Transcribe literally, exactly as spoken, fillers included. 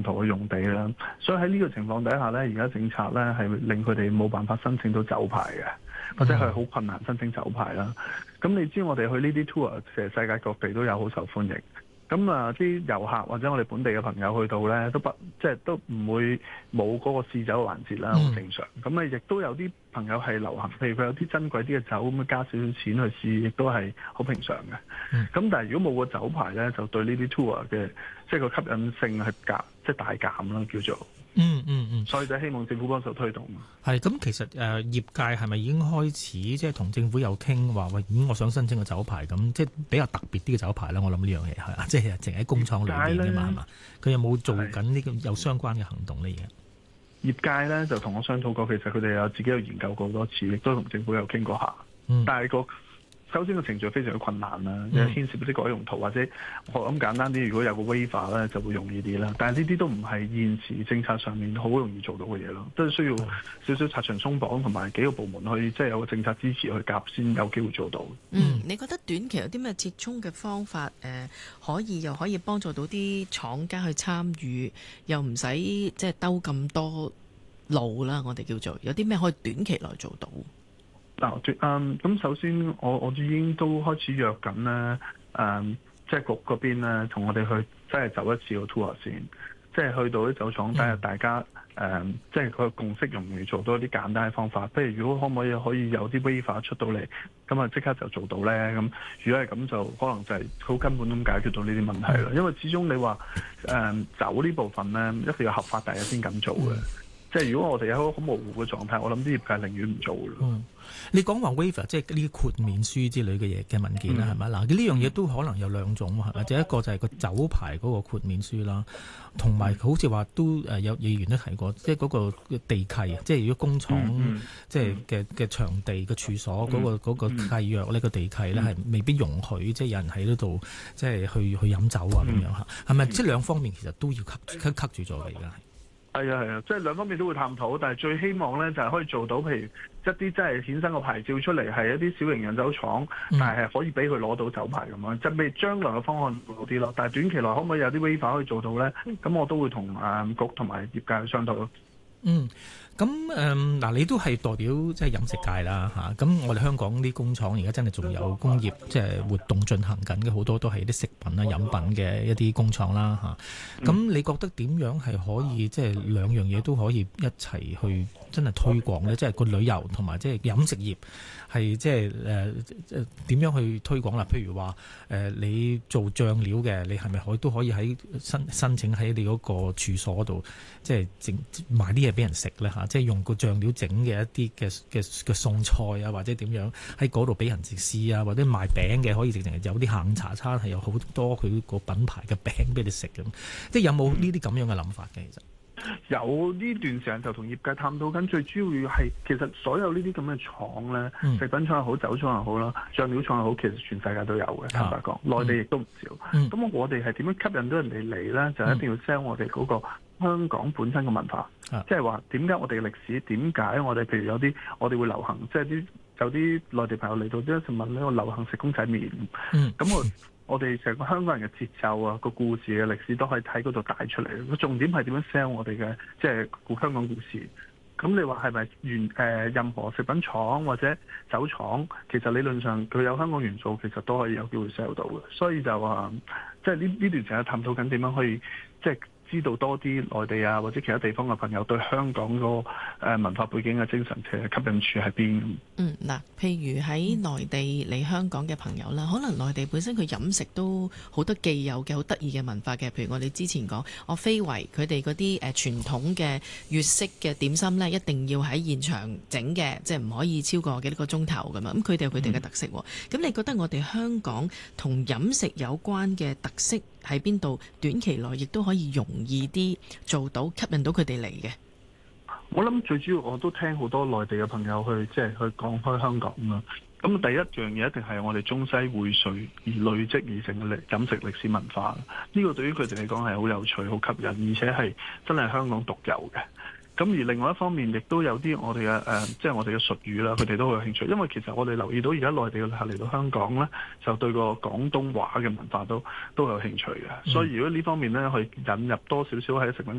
途嘅用地啦。所以喺呢個情況底下咧，而家政策咧係令佢哋冇辦法申請到酒牌嘅，或者係好困難申請酒牌啦。咁你知我哋去呢啲 tour， 其實世界各地都有好受歡迎。咁啊，啲遊客或者我哋本地嘅朋友去到咧，都不即係都唔會冇嗰個試酒嘅環節啦，好正常。咁啊，亦都有啲朋友係流行，譬如佢有啲珍貴啲嘅酒，咁加少少錢去試，亦都係好平常嘅。咁、嗯、但係如果冇個酒牌咧，就對呢啲 tour 嘅即係個吸引性係減，即係大減啦，叫做。 嗯嗯嗯， 所以就希望政府幫手推動。 係咁，其實誒、呃、業界係咪已經開始即係同政府有傾話喂，咦，我想申請個酒牌咁，即係比較特別啲嘅酒牌啦。我諗呢樣嘢係啊，即係淨喺工廠裏面嘅嘛係嘛？佢有冇做緊呢個有相關嘅行動呢？而業界咧就同我商討過，其實佢哋有自己有研究過好多次，亦都同政府有傾過下。嗯、但係個首先個程序非常之困難啦，因為牽涉啲改用途或者我諗簡單啲，如果有個 waiver 咧就會容易啲啦。但係呢啲都唔係現時政策上面好容易做到嘅嘢咯，都係需要少少拆牆鬆綁同埋幾個部門去即係、就是、有個政策支持去夾先有機會做到。 嗯，你覺得短期有啲咩折衷嘅方法誒、呃，可以又可以幫助到啲廠家去參與，又唔使即係兜咁多路啦？我哋叫做有啲咩可以短期內做到？ 嗱，嗯，咁首先我我已經都開始約緊咧，誒，即係局嗰邊咧，同我哋去真係走一次個 tour 先，即係去到啲酒廠，睇下大家誒、嗯，即係個共識容易做到一啲簡單嘅方法。譬如如果可唔可以可以有啲 waiver 出到嚟，咁啊即刻就做到咧。咁如果係咁，就可能就係好根本咁解決到呢啲問題啦。因為始終你話誒酒呢部分咧，一定要合法大家先敢做嘅。即係如果我哋有一個好模糊嘅狀態，我諗啲業界寧願唔做咯。 嗯，你講話 waiver 即係呢啲豁免書之類嘅嘢嘅文件啦，係咪？嗱，呢樣嘢都可能有兩種，係咪？即係一個就係個酒牌嗰個豁免書啦，同埋好似話都誒有議員都提過，即係嗰個地契，即係如果工廠、嗯、即係嘅嘅場地嘅處所嗰、嗰個嗰、嗯、個契約呢、呢個地契咧係未必容許，即係有人喺嗰度即係去去飲酒啊咁樣嚇，係咪？即係兩方面其實都要吸吸吸住咗嘅而家係。 係啊係啊，即係兩方面都會探討，但係最希望咧就係可以做到，譬如一啲真係衍生個牌照出嚟，係一啲小型釀酒廠，但係係可以俾佢攞到酒牌咁樣，即係未將來嘅方案會好啲咯。但係短期內可唔可以有啲 waiver 可以做到咧？咁我都會同誒局同埋業界去商討咯。嗯。 咁誒嗱，你都係代表即係飲食界啦嚇。咁我哋香港啲工廠而家真係仲有工業即係活動進行緊嘅，好多都係啲食品啦、飲品嘅一啲工廠啦嚇。咁、嗯、你覺得點樣係可以即係、就是、兩樣嘢都可以一齊去真係推廣咧？即係個旅遊同埋即係飲食業係即係誒點樣去推廣啦？譬如話誒、呃、你做醬料嘅，你係咪可以都可以喺申申請喺你嗰個處所度即係整賣啲嘢俾人食咧嚇？即係用個醬料整嘅一啲嘅嘅嘅餸菜啊，或者點樣喺嗰度俾人食試啊，或者賣餅嘅可以直情有啲下午茶餐係有好多佢個品牌嘅餅俾你食咁，即係有冇呢啲咁樣嘅諗法嘅？其實有呢段時間就同業界探討緊，最主要係其實所有呢啲咁嘅廠咧，嗯、食品廠又好，酒廠又好啦，醬料廠又好，其實全世界都有嘅。坦白講，內、嗯、地亦都唔少。咁、嗯、我哋係點樣吸引到人哋嚟咧？就一定要 sell 我哋嗰個香港本身嘅文化，即係話點解我哋嘅歷史，點解我哋譬如有啲我哋會流行，即係啲有啲內地朋友嚟到，即係問呢個流行食公仔麵。咁、嗯、我我哋成個香港人嘅節奏啊，個故事嘅歷史都可以喺嗰度帶出嚟。個重點係點樣 sell 我哋嘅即係香港故事。咁你話係咪原誒任何食品廠或者酒廠，其實理論上佢有香港元素，其實都可以有機會 sell 到嘅。所以就話即係呢呢段時間探討緊點樣可以即係。知道多啲內地啊或者其他地方嘅朋友對香港個誒文化背景嘅精神嘅吸引處喺邊？嗯， 嗱，譬如喺內地嚟香港嘅朋友啦，可能內地本身佢飲食都好多既有嘅好得意嘅文化嘅，譬如我哋之前講，我非遺佢哋嗰啲誒傳統嘅粵式嘅點心呢，一定要喺現場整嘅，即係唔可以超過幾多個鐘頭咁嘛。咁佢哋有佢哋嘅特色喎。咁、嗯、你覺得我哋香港同飲食有關嘅特色喺邊度？短期內亦都可以容易啲做到，吸引到佢哋嚟嘅。 我諗最主要我都聽好多內地嘅朋友去即係去講開香港啦。咁第一樣嘢一定係我哋中西薈萃而累積而成嘅飲食歷史文化。呢個對於佢哋嚟講係好有趣、好吸引，而且係真係香港獨有嘅。咁而另外一方面，亦都有啲我哋嘅誒，即係我哋嘅術語啦，佢哋都好有興趣。因為其實我哋留意到而家內地嘅旅客嚟到香港咧，就對個廣東話嘅文化都都有興趣嘅。所以如果呢方面咧，去引入多少少喺食品